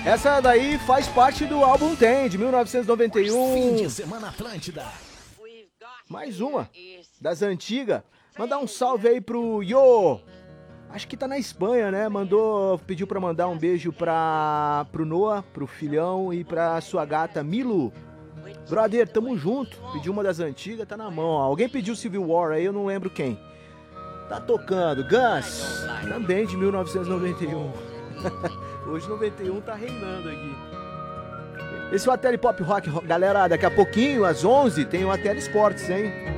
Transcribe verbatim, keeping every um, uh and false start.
Essa daí faz parte do álbum Tem, de mil novecentos e noventa e um. Fim de semana Atlântida. Mais uma, das antigas. Mandar um salve aí pro Yo. Acho que tá na Espanha, né? Mandou, pediu pra mandar um beijo pra, pro Noah, pro filhão e pra sua gata Milu. Brother, tamo junto. Pediu uma das antigas, tá na mão. Ó. Alguém pediu Civil War aí, eu não lembro quem. Tá tocando. Guns, também de mil novecentos e noventa e um. Hoje noventa e um tá reinando aqui. Esse é o A T L Pop Rock. Galera, daqui a pouquinho, às onze, tem o A T L Esportes, hein?